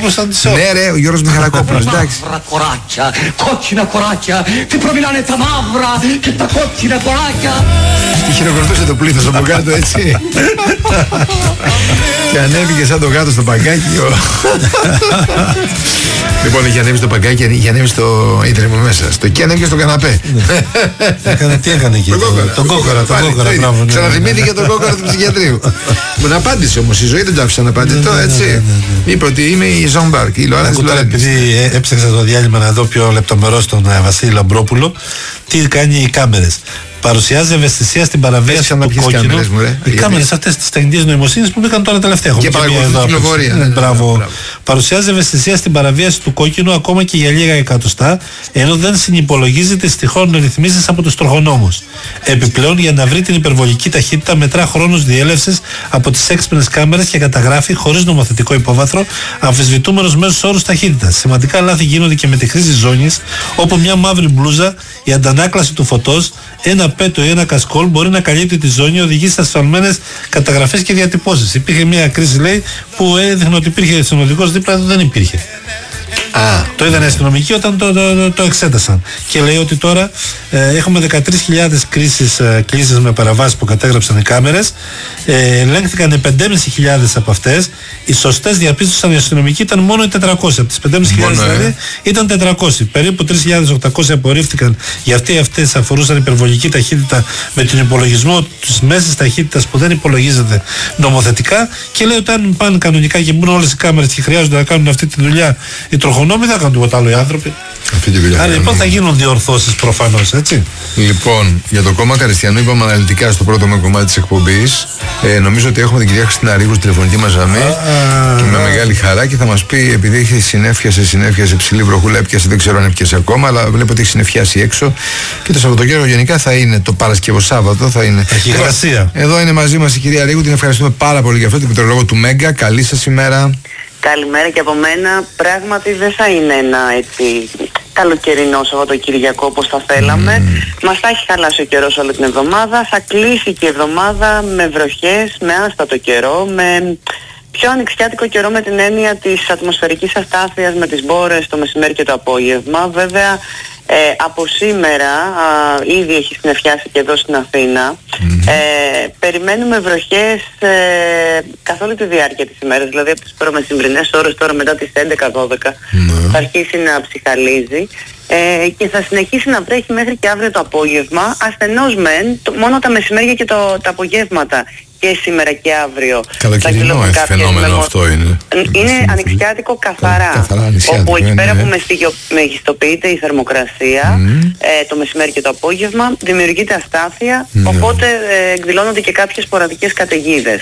Μιχαλακόπουλος ήταν της ώρας. Ναι ρε, ο Γιώργος Μιχαλακόπουλος, εντάξει. Μαύρα κοράκια, κόκκινα κοράκια, τι προμιλάνε τα μαύρα και τα κόκκινα κοράκια. Και χειροκροτούσε το πλήθος από κάτω έτσι. Και ανέβηκε σαν το γάτο στο παγκάκι. Λοιπόν, είχε ανέβει στο παγκάκι, είχε ανέβει στο ίδρυμα μέσα. Και ανέβηκε στο καναπέ. Τι έκανε εκεί? Τον κόκορα. Ξαναθυμήθηκε τον κόκορα του ψυχιατρίου. Μου απάντησε όμως η ζωή, δεν το άφησε να απαντητό, έτσι. Είπε ότι είμαι η Ζων Μπάρκ. Τώρα, επειδή έψαξα το διάλειμμα να δω πιο λεπτομερώς τον Βασίλη Λαμπρόπουλο, τι κάνει οι κάμερες. Παρουσιάζει ευαισθησία στην παραβίαση του κόκκινου. Οι κάμερες αυτές της τεχνητής νοημοσύνης που μπήκαν τώρα τελευταία. Και παρακολουθούν την κυκλοφορία. Μπράβο. Παρουσιάζει ευαισθησία στην παραβίαση του κόκκινου ακόμα και για λίγα εκατοστά, ενώ δεν συνυπολογίζει τις τυχόν ρυθμίσεις από τους τροχονόμους. Επιπλέον, για να βρει την υπερβολική ταχύτητα, μετρά χρόνους διέλευσης από τις έξυπνες κάμερες και καταγράφει, χωρίς νομοθετικό υπόβαθρο, αμφισβητούμενους μέσους όρους ταχύτητας. Σημαντικά λάθη γίνονται και με τη χρήση ζώνης, όπου μια μαύρη μπλούζα, η αντανάκλαση του φωτός, ένα πέτο ή ένα κασκόλ μπορεί να καλύπτει τη ζώνη, οδηγεί σε ασφαλμένες καταγραφές και διατυπώσεις. Υπήρχε μια κρίση, λέει, που έδειχνε ότι υπήρχε συνοδικός δίπλα, δεν υπήρχε. Το είδαν οι αστυνομικοί όταν το εξέτασαν. Και λέει ότι τώρα έχουμε 13.000 κλήσεις με παραβάσεις που κατέγραψαν οι κάμερες. Ελέγχθηκαν 5.500 από αυτές. Οι σωστές διαπίστωσαν οι αστυνομικοί ήταν μόνο οι 400. Από τις 5.500 δηλαδή ήταν 400. Περίπου 3.800 απορρίφθηκαν, γιατί αυτές αφορούσαν υπερβολική ταχύτητα με τον υπολογισμό της μέσης ταχύτητας που δεν υπολογίζεται νομοθετικά. Και λέει ότι αν πάνε κανονικά και μπουν όλες οι κάμερες και χρειάζονται να κάνουν αυτή τη δουλειά οι τροχονόμοι, δεν θα κάνουν τίποτα άλλο οι άνθρωποι. Άρα λοιπόν θα γίνουν διορθώσεις προφανώς, έτσι. Λοιπόν, για το κόμμα Καριστιανού είπαμε αναλυτικά στο πρώτο κομμάτι της εκπομπής. Νομίζω ότι έχουμε την κυρία Χριστίνα Ρίγου στη τηλεφωνική μας γραμμή και με μεγάλη χαρά, και θα μας πει, επειδή έχει συνέφιασε ψηλή βροχούλα, έπιασε, δεν ξέρω αν έπιασε ακόμα, αλλά βλέπω ότι έχει συνεφιάσει έξω. Και το Σαββατοκύριακο γενικά θα είναι, το Παρασκευό Σάββατο θα είναι. Έχει υγρασία. Εδώ είναι μαζί μας η κυρία Ρίγου, την ευχαριστούμε πάρα πολύ για αυτό, την πληκτρολόγο του Μέγκα. Καλή σας ημέρα. Καλημέρα και από μένα. Πράγματι δεν θα είναι ένα έτσι καλοκαιρινό Σαββατοκυριακό όπως θα θέλαμε. Μας θα έχει χαλάσει ο καιρός όλη την εβδομάδα. Θα κλείσει και η εβδομάδα με βροχές, με άστατο καιρό, με πιο ανοιξιάτικο καιρό με την έννοια της ατμοσφαιρικής αστάθειας, με τις μπόρες το μεσημέρι και το απόγευμα. Βέβαια από σήμερα ήδη έχει συννεφιάσει και εδώ στην Αθήνα. Περιμένουμε βροχές καθ' όλη τη διάρκεια της ημέρας, δηλαδή από τις προμεσημβρινές ώρες, τώρα μετά τις 11-12 θα αρχίσει να ψυχαλίζει και θα συνεχίσει να βρέχει μέχρι και αύριο το απόγευμα, ασθενώς μεν, μόνο τα μεσημέρια και τα απογεύματα και σήμερα και αύριο. Καλοκαιρινό φαινόμενο αυτό είναι. Είναι ανοιξιάτικο καθαρά. Όπου εκεί πέρα που μεγιστοποιείται η θερμοκρασία το μεσημέρι και το απόγευμα, δημιουργείται αστάθεια, οπότε εκδηλώνονται και κάποιες σποραδικές καταιγίδες.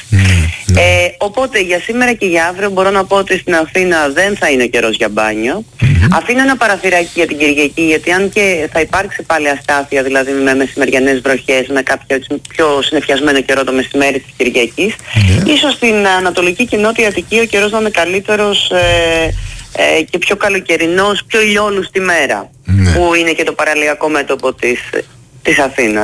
Οπότε για σήμερα και για αύριο μπορώ να πω ότι στην Αθήνα δεν θα είναι ο καιρός για μπάνιο. Αφήνω ένα παραθυράκι για την Κυριακή, γιατί αν και θα υπάρξει πάλι αστάθεια, δηλαδή με μεσημεριανές βροχές, με κάποιο πιο συννεφιασμένο καιρό το μεσημέρι της Κυριακής, ίσως στην Ανατολική και Νότια Αττική ο καιρός να είναι καλύτερος και πιο καλοκαιρινός, πιο ηλιόλουστη μέρα, που είναι και το παραλιακό μέτωπο της Αθήνας.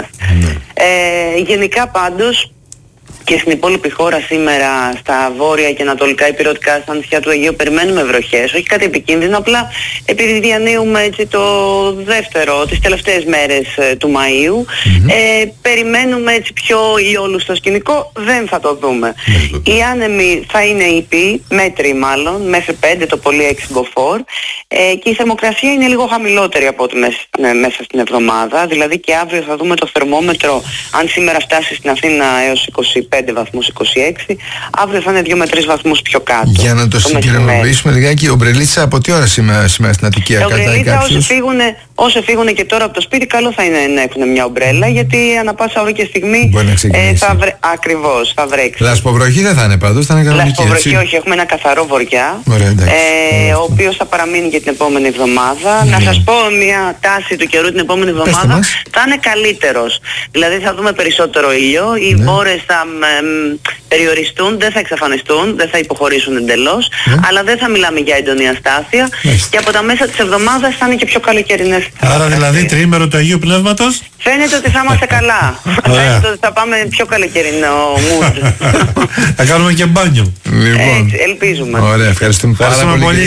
Γενικά πάντως και στην υπόλοιπη χώρα σήμερα, στα βόρεια και ανατολικά υπηρετικά, στα νησιά του Αιγαίου, περιμένουμε βροχές, όχι κάτι επικίνδυνο, απλά επειδή διανύουμε έτσι τις τελευταίες μέρες του Μαΐου, περιμένουμε έτσι πιο ηλιόλουστο σκηνικό, δεν θα το δούμε. Οι άνεμοι θα είναι ήπιοι, μέτροι μάλλον, μέχρι 5 το πολύ 6 μποφόρ, και η θερμοκρασία είναι λίγο χαμηλότερη από ό,τι μέσα στην εβδομάδα, δηλαδή και αύριο θα δούμε το θερμόμετρο, αν σήμερα φτάσει στην Αθήνα έως 25 βαθμούς, 26, αύριο θα είναι 2 με 3 βαθμούς πιο κάτω. Για να το συγκεκριμενοποιήσουμε λιγάκι, ομπρελίτσα από τι ώρα σήμερα στην Αττική κρατάει κάποιος? Όσοι φύγουν και τώρα από το σπίτι, καλό θα είναι να έχουν μια ομπρέλα, γιατί ανά πάσα ώρα και στιγμή ακριβώς θα βρέξει. Λασποβροχή δεν θα είναι πάντως, θα είναι κανονική. Λασποβροχή όχι, έχουμε ένα καθαρό βοριά, ο οποίος θα παραμείνει και την επόμενη εβδομάδα. Να σας πω μια τάση του καιρού την επόμενη εβδομάδα, θα είναι καλύτερος. Δηλαδή θα δούμε περισσότερο ήλιο, οι μπόρες θα περιοριστούν, δεν θα εξαφανιστούν, δεν θα υποχωρήσουν εντελώς, αλλά δεν θα μιλάμε για έντονη αστάθεια, και από τα μέσα της εβδομάδας θα είναι και πιο καλοκαιρινές. Άρα δηλαδή τριήμερο του Αγίου Πνεύματος. Φαίνεται ότι θα είμαστε καλά. Φαίνεται ότι θα πάμε πιο καλοκαιρινό mood. Θα κάνουμε και μπάνιο. Έτσι, ελπίζουμε. Ωραία, ευχαριστούμε πάρα πολύ.